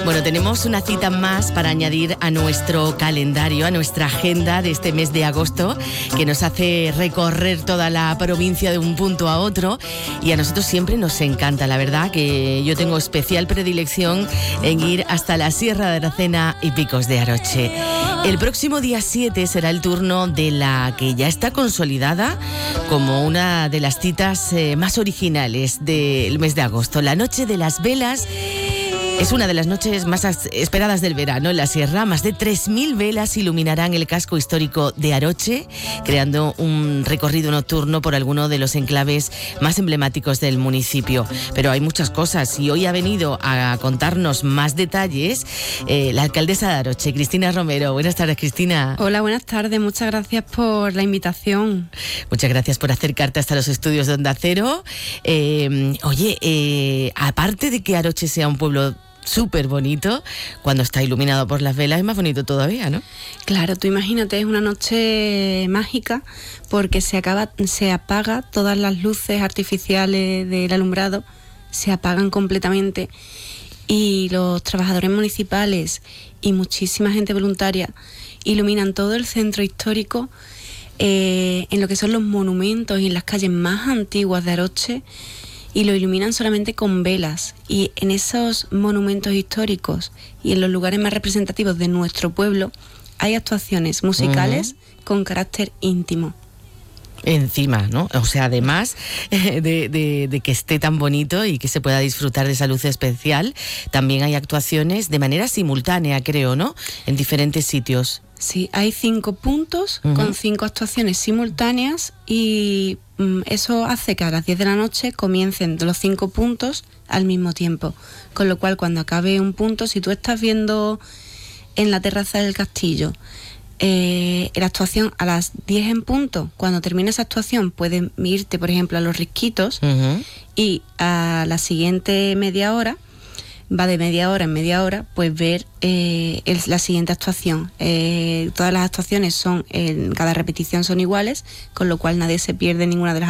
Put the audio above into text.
Bueno, tenemos una cita más para añadir a nuestro calendario, a nuestra agenda de este mes de agosto, que nos hace recorrer toda la provincia de un punto a otro, y a nosotros siempre nos encanta. La verdad que yo tengo especial predilección en ir hasta la Sierra de Aracena y Picos de Aroche. El próximo día 7 será el turno de la que ya está consolidada como una de las citas más originales del mes de agosto, la Noche de las Velas. Es una de las noches más esperadas del verano en la sierra. Más de 3.000 velas iluminarán el casco histórico de Aroche, creando un recorrido nocturno por alguno de los enclaves más emblemáticos del municipio. Pero hay muchas cosas y hoy ha venido a contarnos más detalles la alcaldesa de Aroche, Cristina Romero. Buenas tardes, Cristina. Hola, buenas tardes. Muchas gracias por la invitación. Muchas gracias por acercarte hasta los estudios de Onda Cero. Aparte de que Aroche sea un pueblo súper bonito, cuando está iluminado por las velas es más bonito todavía, ¿no? Claro, tú imagínate, es una noche mágica porque se apaga todas las luces artificiales del alumbrado, se apagan completamente, y los trabajadores municipales y muchísima gente voluntaria iluminan todo el centro histórico, en lo que son los monumentos y en las calles más antiguas de Aroche, y lo iluminan solamente con velas. Y en esos monumentos históricos y en los lugares más representativos de nuestro pueblo hay actuaciones musicales con carácter íntimo. Encima, ¿no? O sea, además de que esté tan bonito y que se pueda disfrutar de esa luz especial, también hay actuaciones de manera simultánea, creo, ¿no? En diferentes sitios. Sí, hay 5 puntos con 5 actuaciones simultáneas, y eso hace que a las 10 de la noche comiencen los 5 puntos al mismo tiempo. Con lo cual, cuando acabe un punto, si tú estás viendo en la terraza del castillo la actuación a las 10 en punto, cuando termine esa actuación puedes irte, por ejemplo, a Los Risquitos, y a la siguiente media hora, va de media hora en media hora, pues ver la siguiente actuación. Todas las actuaciones son, en cada repetición son iguales, con lo cual nadie se pierde ninguna de las